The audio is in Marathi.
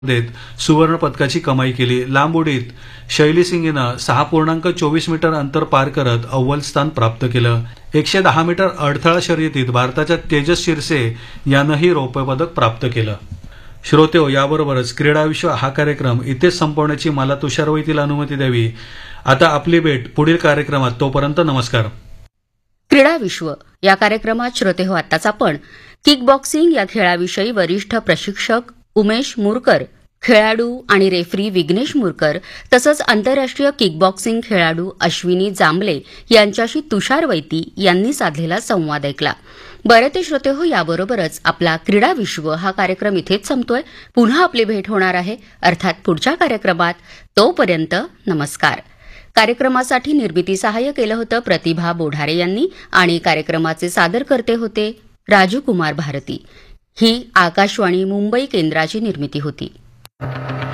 देत सुवर्ण पदकाची कमाई केली. लांब उडीत शैली सिंगीनं 6.24 मीटर अंतर पार करत अव्वल स्थान प्राप्त केलं. 110 मीटर अडथळा शर्यतीत भारताच्या तेजस शिरसे यानंही रौप्य पदक प्राप्त केलं. श्रोतेहो, याबरोबरच क्रीडा विश्व हा कार्यक्रम इथेच संपवण्याची मला तुषारवैतील अनुमती द्यावी. आता आपली भेट पुढील कार्यक्रमात. तोपर्यंत नमस्कार. क्रीडा विश्व या कार्यक्रमात श्रोते हो, आत्ताच आपण किक बॉक्सिंग या खेळाविषयी वरिष्ठ प्रशिक्षक उमेश मुरकर, खेळाडू आणि रेफरी विघ्नेश मुरकर तसंच आंतरराष्ट्रीय किक बॉक्सिंग खेळाडू अश्विनी जांभले यांच्याशी तुषार वैती यांनी साधलेला संवाद ऐकला. बरं ते श्रोते हो, याबरोबरच आपला क्रीडा विश्व हा कार्यक्रम इथेच संपतोय. पुन्हा आपली भेट होणार आहे, अर्थात पुढच्या कार्यक्रमात. तोपर्यंत नमस्कार. कार्यक्रमासाठी निर्मिती सहाय्य केलं होतं प्रतिभा बोढारे यांनी आणि कार्यक्रमाचे सादरकर्ते होते राजू कुमार भारती. ही आकाशवाणी मुंबई केंद्राची निर्मिती होती.